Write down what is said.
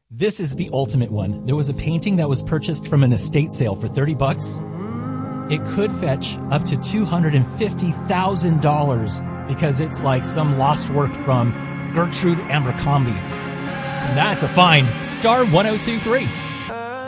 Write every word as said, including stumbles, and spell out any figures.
This is the ultimate one. There was a painting that was purchased from an estate sale for thirty bucks. It could fetch up to two hundred fifty thousand dollars because it's like some lost work from Gertrude Abercrombie. That's a find. Star one oh two three.